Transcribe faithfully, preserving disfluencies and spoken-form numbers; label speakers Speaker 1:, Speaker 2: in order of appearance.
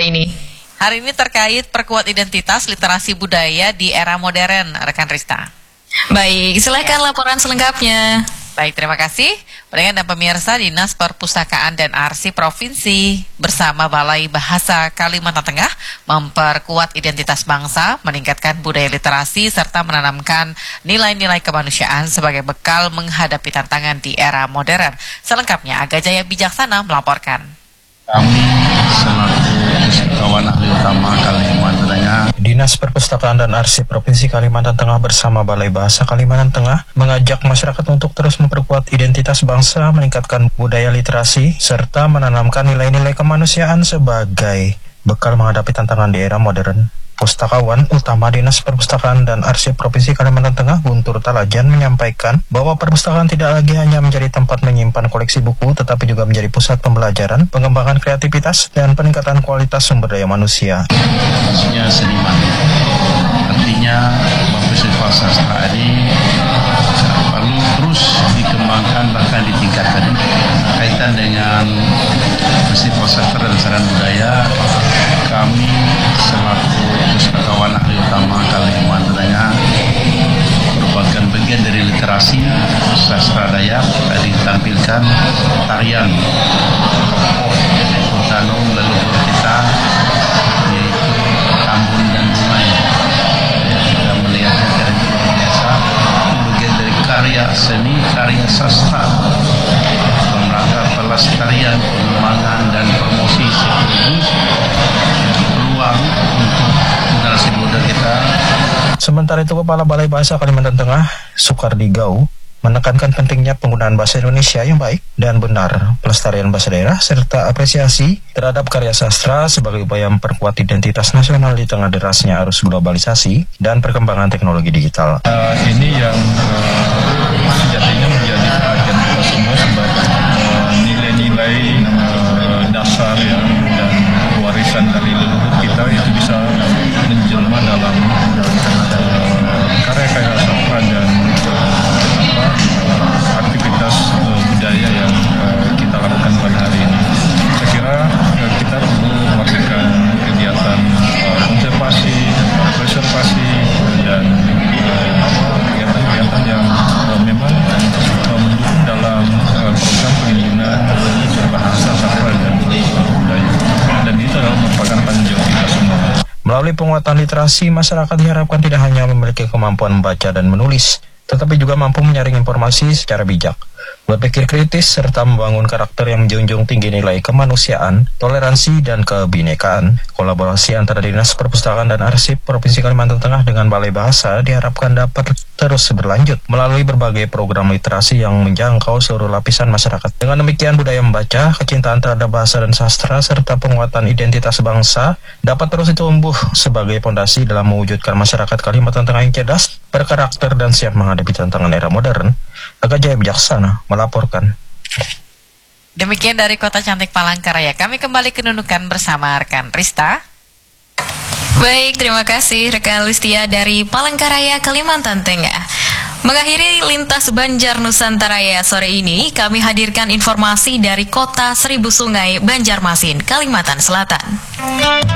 Speaker 1: sore ini?
Speaker 2: Hari ini terkait perkuat identitas literasi budaya di era modern, rekan Rista.
Speaker 1: Baik, silakan laporan selengkapnya.
Speaker 2: Baik, terima kasih. Pendengar dan pemirsa, Dinas Perpustakaan dan Arsip Provinsi bersama Balai Bahasa Kalimantan Tengah memperkuat identitas bangsa, meningkatkan budaya literasi, serta menanamkan nilai-nilai kemanusiaan sebagai bekal menghadapi tantangan di era modern. Selengkapnya, Aga Jaya Bijaksana melaporkan.
Speaker 3: Kami selaku Pustakawan Ahli Utama Kalimantan Tengah,
Speaker 4: Dinas Perpustakaan dan Arsip Provinsi Kalimantan Tengah bersama Balai Bahasa Kalimantan Tengah mengajak masyarakat untuk terus memperkuat identitas bangsa, meningkatkan budaya literasi, serta menanamkan nilai-nilai kemanusiaan sebagai bekal menghadapi tantangan di era modern. Pustakawan Utama Dinas Perpustakaan dan Arsip Provinsi Kalimantan Tengah, Guntur Talajan, menyampaikan bahwa perpustakaan tidak lagi hanya menjadi tempat menyimpan koleksi buku, tetapi juga menjadi pusat pembelajaran, pengembangan kreativitas, dan peningkatan kualitas sumber daya manusia.
Speaker 3: khususnya seniman. Artinya, festival sastra ini perlu terus dikembangkan, bahkan ditingkatkan. Kaitan dengan festival sastra dan saran budaya, kami selaku Pustakawan Ahli Utama Kalimantan Tengah merupakan bagian dari literasi sastra Dayak. Tadi ditampilkan tarian Tanung leluhur kita, yaitu Tambun dan Bungai. Kita melihatnya dari luar biasa, bagian dari karya seni, karya sastra dalam rangka pelestarian, pengembangan, dan promosi sekaligus peluang untuk generasi muda kita.
Speaker 4: Sementara itu, Kepala Balai Bahasa Kalimantan Tengah, Sukardi Gau, menekankan pentingnya penggunaan bahasa Indonesia yang baik dan benar, pelestarian bahasa daerah, serta apresiasi terhadap karya sastra sebagai upaya memperkuat identitas nasional di tengah derasnya arus globalisasi dan perkembangan teknologi digital.
Speaker 5: Uh, ini yang uh, sejatinya menjadi perhatian kita semua sebagai uh, nilai-nilai uh, dasar ya, dan warisan dari leluhur kita itu bisa menjelma dalam uh, karya-karya sastra dan aktivitas uh, budaya yang uh, kita lakukan pada hari ini. Saya kira uh, kita perlu melakukan kegiatan uh, konservasi, preservasi, dan uh, kegiatan-kegiatan yang uh, memang uh, mendukung dalam uh, program peningkatan bahasa sastra dan uh, budaya. Dan itu adalah merupakan tanggung jawab kita semua.
Speaker 4: Melalui penguatan literasi, masyarakat diharapkan tidak hanya memiliki kemampuan membaca dan menulis, tetapi juga mampu menyaring informasi secara bijak, berpikir kritis, serta membangun karakter yang menjunjung tinggi nilai kemanusiaan, toleransi, dan kebinekaan. Kolaborasi antara Dinas Perpustakaan dan Arsip Provinsi Kalimantan Tengah dengan Balai Bahasa diharapkan dapat terus berlanjut melalui berbagai program literasi yang menjangkau seluruh lapisan masyarakat. Dengan demikian, budaya membaca, kecintaan terhadap bahasa dan sastra, serta penguatan identitas bangsa dapat terus tumbuh sebagai fondasi dalam mewujudkan masyarakat Kalimantan Tengah yang cerdas, berkarakter, dan siap menghadapi tantangan era modern. Aga Jaya Bijaksana melaporkan.
Speaker 2: Demikian dari Kota Cantik Palangkaraya. Kami kembali ke Nunukan bersama rekan Rista.
Speaker 1: Baik, terima kasih rekan Listia dari Palangkaraya, Kalimantan Tengah. Mengakhiri lintas Banjar Nusantara sore ini, kami hadirkan informasi dari Kota Seribu Sungai, Banjarmasin, Kalimantan Selatan.